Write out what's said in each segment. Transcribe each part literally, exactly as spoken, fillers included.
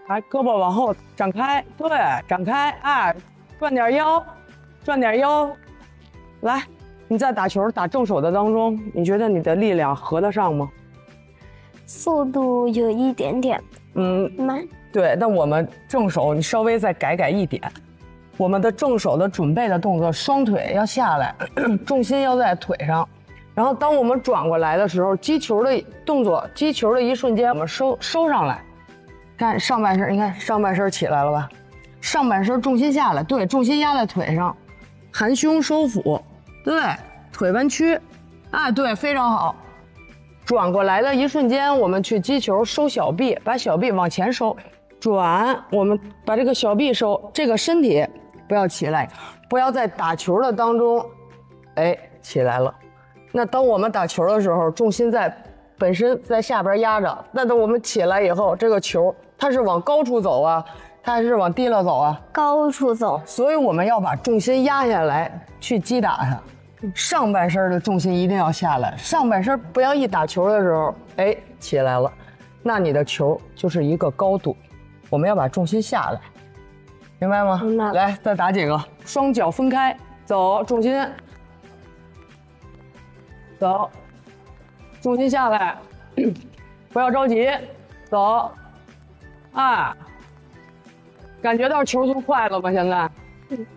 来，胳膊往后展开，对，展开，哎，转点腰，转点腰。来，你在打球打正手的当中，你觉得你的力量合得上吗？ 速度有一点点嗯， 慢。 对，那我们正手你稍微再改改一点。我们的正手的准备的动作，双腿要下来，重心要在腿上。然后当我们转过来的时候，击球的动作，击球的一瞬间，我们收收上来。看上半身，你看上半身起来了吧？上半身重心下来，对，重心压在腿上，含胸收腹，对，腿弯曲，啊，对，非常好。转过来的一瞬间，我们去击球，收小臂，把小臂往前收，转，我们把这个小臂收，这个身体不要起来，不要在打球的当中，哎，起来了。那当我们打球的时候，重心在本身在下边压着，那等我们起来以后，这个球它是往高处走啊，它还是往低了走啊？ 高处走。 所以我们要把重心压下来去击打它。上半身的重心一定要下来，上半身不要一打球的时候，哎，起来了，那你的球就是一个高度。我们要把重心下来，明白吗？ 明白了。 来，再打几个，双脚分开，走，重心，走，重心下来，不要着急，走，哎，感觉到球速快了吗？现在？ 嗯。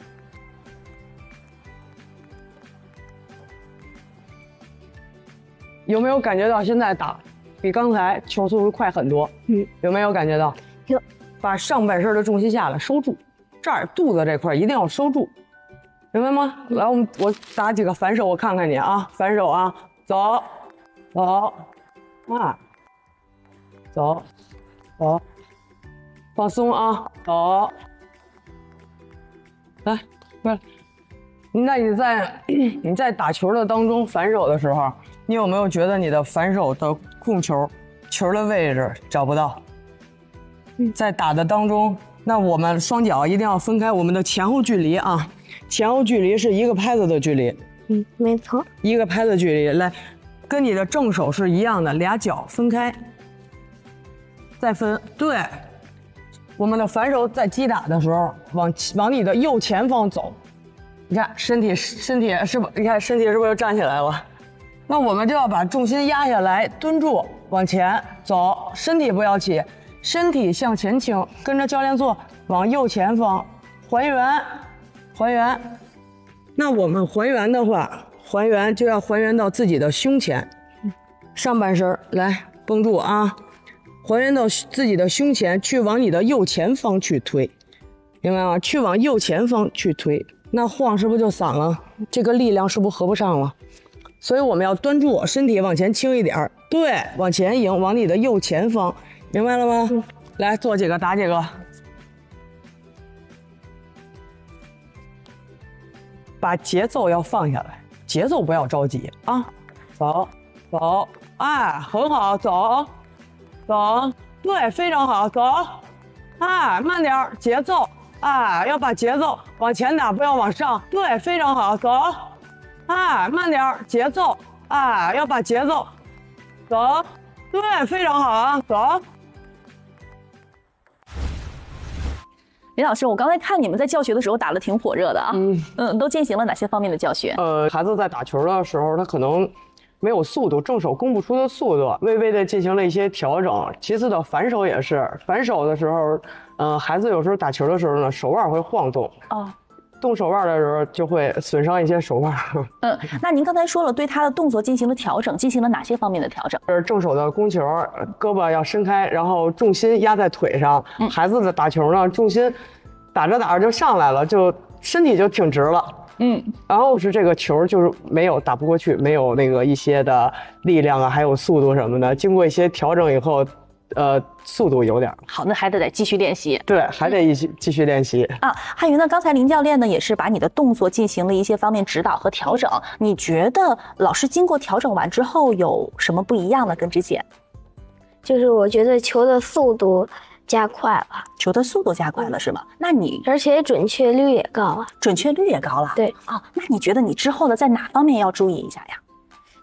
有没有感觉到现在打比刚才球速会快很多？嗯，有没有感觉到？ 有。 把上半身的重心下来，收住，这儿肚子这块一定要收住，明白吗？来，我们我打几个反手，我看看你啊，反手啊，走，走，啊，走，走，放松啊，走，来，过来。那你在你在打球的当中反手的时候，你有没有觉得你的反手的控球球的位置找不到？在打的当中，那我们双脚一定要分开，我们的前后距离啊，前后距离是一个拍子的距离。 嗯，没错， 一个拍子距离，来，跟你的正手是一样的，俩脚分开，再分，对。我们的反手在击打的时候，往往你的右前方走。你看身体身体是不？你看身体是不是又站起来了？那我们就要把重心压下来，蹲住，往前走，身体不要起，身体向前倾，跟着教练做，往右前方还原，还原。那我们还原的话，还原就要还原到自己的胸前，上半身来绷住啊，还原到自己的胸前，去往你的右前方去推，明白吗？去往右前方去推。那晃是不是就散了？这个力量是不是合不上了？所以我们要端住，身体往前倾一点，对，往前迎，往你的右前方，明白了吗？嗯、来做几个，打几个，把节奏要放下来，节奏不要着急啊，走走，哎，很好，走走，对，非常好，走，哎，慢点，节奏。哎，要把节奏往前打，不要往上。对，非常好，走。哎，慢点，节奏。哎，要把节奏，走。对，非常好啊，走。 林老师，我刚才看你们在教学的时候打得挺火热的啊。嗯嗯，都进行了哪些方面的教学？ 呃，孩子在打球的时候，他可能没有速度，正手攻不出的速度，微微的进行了一些调整。其次的反手也是，反手的时候。嗯、呃，孩子有时候打球的时候呢，手腕会晃动哦，动手腕的时候就会损伤一些手腕。 嗯，那您刚才说了对他的动作进行了调整，进行了哪些方面的调整？ 是正手的攻球，胳膊要伸开，然后重心压在腿上。嗯、孩子的打球呢，重心打着打着就上来了，就身体就挺直了。嗯，然后是这个球就是没有打不过去，没有那个一些的力量啊，还有速度什么的，经过一些调整以后。呃，速度有点好，那还得得继续练习。 对，还得一起继续练习啊。汉云呢，刚才林教练呢也是把你的动作进行了一些方面指导和调整。你觉得老师经过调整完之后有什么不一样呢？跟之前？ 就是我觉得球的速度加快了， 球的速度加快了、嗯、是吗？那你而且准确率也高了， 准确率也高了。 对啊、哦，那你觉得你之后呢，在哪方面要注意一下呀？